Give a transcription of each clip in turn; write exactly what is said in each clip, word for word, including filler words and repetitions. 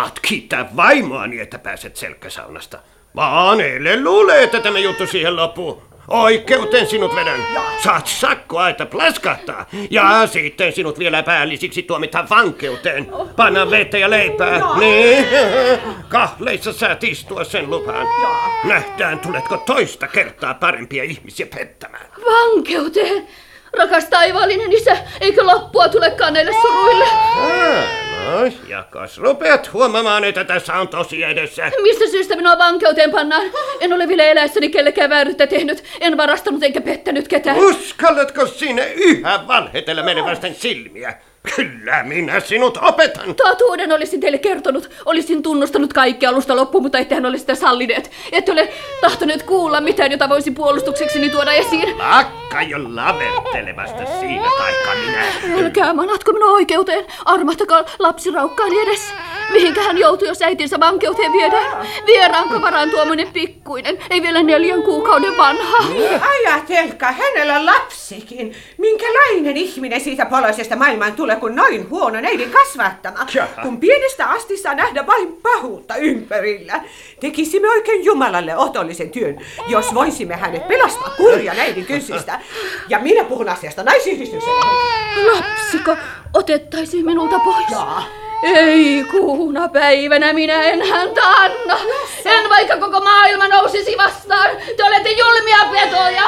Saat kiittää vaimoani, että pääset selkkäsaunasta. Vaan eilen luulee, että tämä juttu siihen loppuu. Oikeuteen sinut vedän. Saat sakkoa, että plaskahtaa. Ja sitten sinut vielä päällisiksi tuomitaan vankeuteen. Panna vettä ja leipää. Niin. Kahleissa saat istua, sen lupaan. Nähdään, tuletko toista kertaa parempia ihmisiä pettämään. Vankeuteen? Rakas taivaallinen isä, eikö loppua tulekaan näille suruille? No, ja kas rupeat huomaamaan, että tässä on tosi edessä. Mistä syystä minua vankeuteen pannaan? En ole vielä eläessäni kellekään vääryyttä tehnyt. En varastanut enkä pettänyt ketään. Uskallatko sinne yhä valhetella menevästen silmiä? Kyllä minä sinut opetan. Totuuden olisin teille kertonut. Olisin tunnustanut kaikki alusta loppuun, mutta ettehän ole sitä sallineet. Ette ole tahtoneet kuulla mitään, jota voisi puolustuksekseni tuoda esiin. Lakka jo lavertelevasta siinä, taikka minä. Älkää manatko minua oikeuteen. Armahtakaa lapsiraukkaani edessä. Mihinkä hän joutui, jos äitinsä vankeuteen viedään? Vieraan kamaraan tuommoinen pikkuinen, ei vielä neljän kuukauden vanha. Ajatelkaa, hänellä on lapsikin. Minkälainen ihminen siitä poloisesta maailmaan tulee, kun noin huono neidin kasvattama. Kun pienestä asti saa nähdä vain pahuutta ympärillä. Tekisimme oikein Jumalalle otollisen työn, jos voisimme hänet pelastaa kurja neidin kynsistä. Ja minä puhun asiasta naisyhdistykselle. Lapsiko otettaisiin minulta pois? Jaa. Ei kuuna päivänä minä en häntä anna. En vaikka koko maailma nousisi vastaan. Te olette julmia petoja.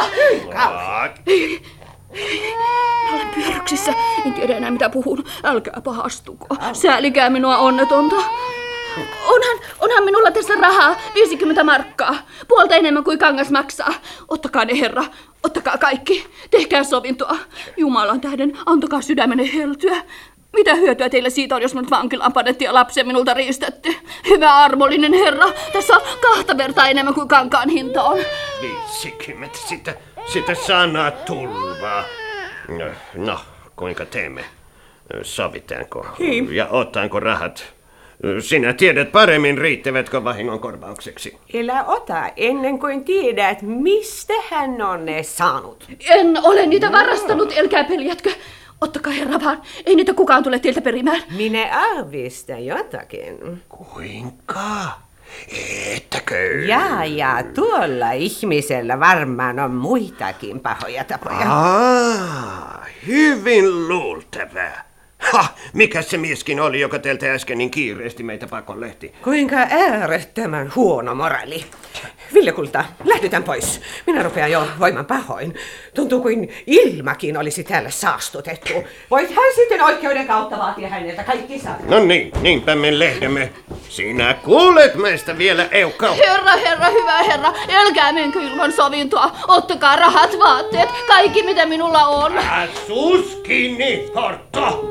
Mä olen pyörryksissä. En tiedä enää mitä puhun. Älkää pahastuko. Säälikää minua onnetonta. Onhan, onhan minulla tässä rahaa. viisikymmentä markkaa. Puolta enemmän kuin kangas maksaa. Ottakaa ne, herra. Ottakaa kaikki. Tehkää sovintoa. Jumalan tähden, antakaa sydämenne heltyä. Mitä hyötyä teille siitä on, jos minut vankilaan panettiin ja lapsen minulta riistetty? Hyvä armollinen herra, tässä on kahta vertaa enemmän kuin kankaan hinta on. viisikymmentä, sitä, sitä sanaa tulvaa. No, no, kuinka teemme? Sovitaanko? Niin. Ja ottaanko rahat? Sinä tiedät paremmin, riittävätkö vahingon korvaukseksi. Älä ota ennen kuin tiedät, mistä hän on ne saanut. En ole niitä varastanut, älkää peljätkö. Ottakaa herra vaan, ei niitä kukaan tule teiltä perimään. Minä aavistan jotakin. Kuinka? Ettäkö? Ja, ja tuolla ihmisellä varmaan on muitakin pahoja tapoja. Aa, hyvin luultavaa. Ha, mikä se mieskin oli, joka teiltä äsken niin kiireesti meitä pakonlehti? Kuinka äärettömän huono moraali. Viljakulta, lähdetään pois. Minä rupean jo voimaan pahoin. Tuntuu kuin ilmakin olisi täällä saastutettu. Voithan sitten oikeuden kautta vaatia häneltä kaikki saa. No niin, niinpä me lehdemme. Sinä kuulet meistä vielä, Eukka. Herra, herra, hyvä herra, älkää menkö ilman sovintoa. Ottakaa rahat, vaatteet, kaikki mitä minulla on. Suus kiinni, Hortto!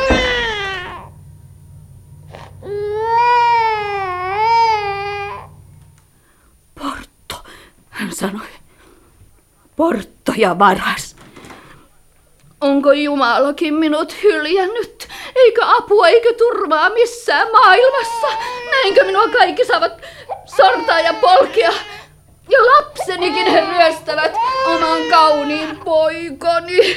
Portto, hän sanoi. Portto ja varas. Onko Jumalakin minut hyljännyt? Eikö apua eikä turvaa missään maailmassa? Näinkö minua kaikki saavat sortaa ja polkea? Ja lapsenikin he ryöstävät oman kauniin poikani.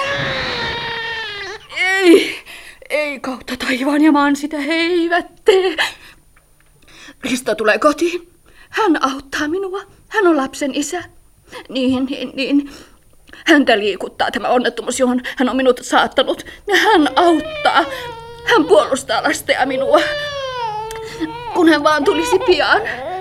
Ei, ei kautta taivaan ja maan sitä he eivät tee. Risto tulee kotiin. Hän auttaa minua. Hän on lapsen isä. Niin, niin, niin. Häntä liikuttaa tämä onnettomuus, johon hän on minut saattanut. Ja hän auttaa. Hän puolustaa lasta ja minua. Kun hän vaan tulisi pian.